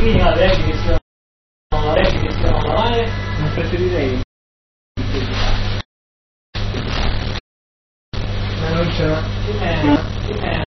prima orecchie che stiano male, non preferirei. Ma non c'è.